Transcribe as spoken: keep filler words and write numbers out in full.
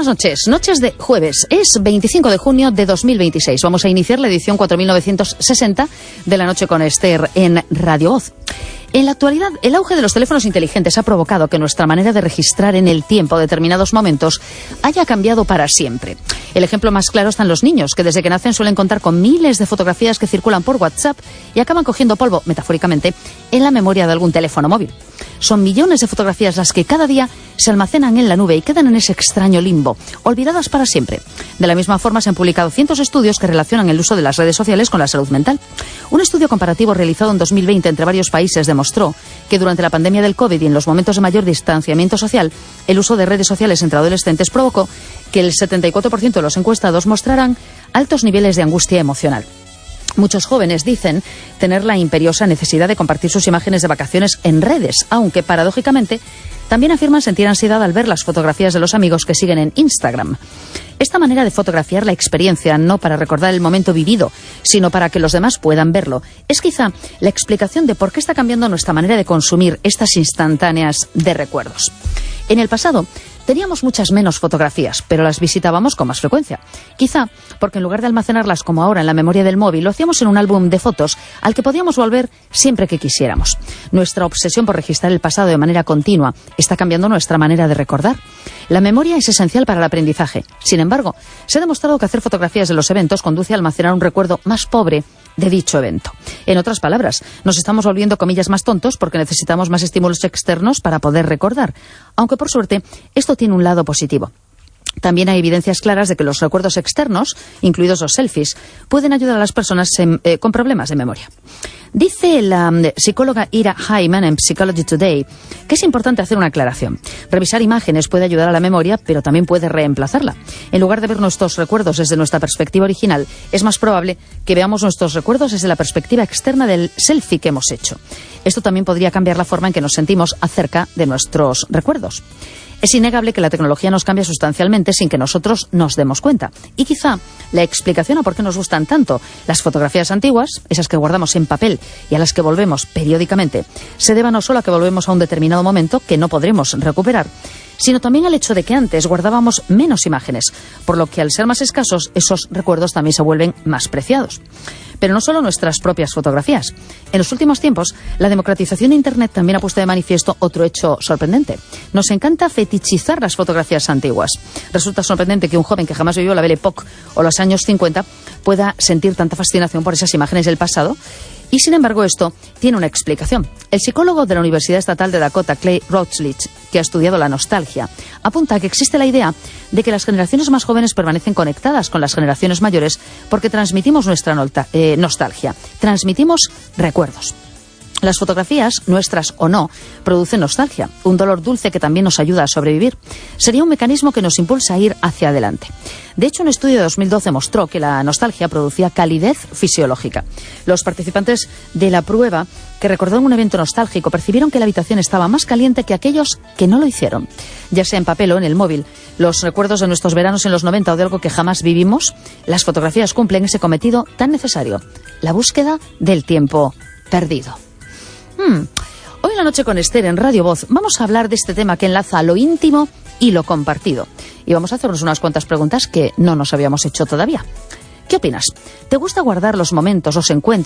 buenas noches. Noches de jueves. Es veinticinco de junio de dos mil veintiséis. Vamos a iniciar la edición cuatro mil novecientos sesenta de La Noche con Esther en Radio Voz. En la actualidad, el auge de los teléfonos inteligentes ha provocado que nuestra manera de registrar en el tiempo determinados momentos haya cambiado para siempre. El ejemplo más claro está en los niños, que desde que nacen suelen contar con miles de fotografías que circulan por WhatsApp y acaban cogiendo polvo, metafóricamente, en la memoria de algún teléfono móvil. Son millones de fotografías las que cada día se almacenan en la nube y quedan en ese extraño limbo, olvidadas para siempre. De la misma forma, se han publicado cientos de estudios que relacionan el uso de las redes sociales con la salud mental. Un estudio comparativo realizado en dos mil veinte entre varios países demostró que durante la pandemia del COVID y en los momentos de mayor distanciamiento social, el uso de redes sociales entre adolescentes provocó que el setenta y cuatro por ciento de los encuestados mostraran altos niveles de angustia emocional. Muchos jóvenes dicen tener la imperiosa necesidad de compartir sus imágenes de vacaciones en redes, aunque paradójicamente también afirman sentir ansiedad al ver las fotografías de los amigos que siguen en Instagram. Esta manera de fotografiar la experiencia, no para recordar el momento vivido, sino para que los demás puedan verlo, es quizá la explicación de por qué está cambiando nuestra manera de consumir estas instantáneas de recuerdos. En el pasado teníamos muchas menos fotografías, pero las visitábamos con más frecuencia. Quizá porque en lugar de almacenarlas como ahora en la memoria del móvil, lo hacíamos en un álbum de fotos al que podíamos volver siempre que quisiéramos. Nuestra obsesión por registrar el pasado de manera continua está cambiando nuestra manera de recordar. La memoria es esencial para el aprendizaje. Sin embargo, se ha demostrado que hacer fotografías de los eventos conduce a almacenar un recuerdo más pobre de dicho evento. En otras palabras, nos estamos volviendo, comillas, más tontos porque necesitamos más estímulos externos para poder recordar. Aunque, por suerte, esto tiene un lado positivo. También hay evidencias claras de que los recuerdos externos, incluidos los selfies, pueden ayudar a las personas en, eh, con problemas de memoria. Dice la um, psicóloga Ira Hyman en Psychology Today que es importante hacer una aclaración. Revisar imágenes puede ayudar a la memoria, pero también puede reemplazarla. En lugar de ver nuestros recuerdos desde nuestra perspectiva original, es más probable que veamos nuestros recuerdos desde la perspectiva externa del selfie que hemos hecho. Esto también podría cambiar la forma en que nos sentimos acerca de nuestros recuerdos. Es innegable que la tecnología nos cambia sustancialmente sin que nosotros nos demos cuenta. Y quizá la explicación a por qué nos gustan tanto las fotografías antiguas, esas que guardamos en papel y a las que volvemos periódicamente, se deba no solo a que volvemos a un determinado momento que no podremos recuperar, sino también al hecho de que antes guardábamos menos imágenes, por lo que al ser más escasos, esos recuerdos también se vuelven más preciados. Pero no solo nuestras propias fotografías. En los últimos tiempos, la democratización de Internet también ha puesto de manifiesto otro hecho sorprendente. Nos encanta fetichizar las fotografías antiguas. Resulta sorprendente que un joven que jamás vivió la Belle Époque o los años cincuenta pueda sentir tanta fascinación por esas imágenes del pasado. Y, sin embargo, esto tiene una explicación. El psicólogo de la Universidad Estatal de Dakota, Clay Routledge, que ha estudiado la nostalgia, apunta que existe la idea de que las generaciones más jóvenes permanecen conectadas con las generaciones mayores porque transmitimos nuestra eh, nostalgia, transmitimos recuerdos. Las fotografías, nuestras o no, producen nostalgia, un dolor dulce que también nos ayuda a sobrevivir. Sería un mecanismo que nos impulsa a ir hacia adelante. De hecho, un estudio de dos mil doce mostró que la nostalgia producía calidez fisiológica. Los participantes de la prueba que recordaron un evento nostálgico percibieron que la habitación estaba más caliente que aquellos que no lo hicieron. Ya sea en papel o en el móvil, los recuerdos de nuestros veranos en los noventa o de algo que jamás vivimos, las fotografías cumplen ese cometido tan necesario, la búsqueda del tiempo perdido. Hmm. Hoy en La Noche con Esther en Radio Voz vamos a hablar de este tema que enlaza lo íntimo y lo compartido. Y vamos a hacernos unas cuantas preguntas que no nos habíamos hecho todavía. ¿Qué opinas? ¿Te gusta guardar los momentos, los encuentros